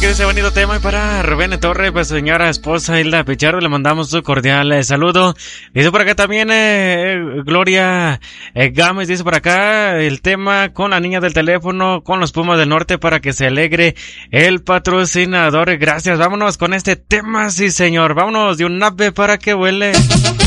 ese bonito tema. Y para Rubén Torre, pues señora esposa Hilda Pichardo, le mandamos un cordial saludo. Dice por acá también Gloria Gámez, dice por acá el tema con la niña del teléfono, con los Pumas del Norte para que se alegre el patrocinador. Gracias, vámonos con este tema, sí señor. Vámonos de un ave para que huele.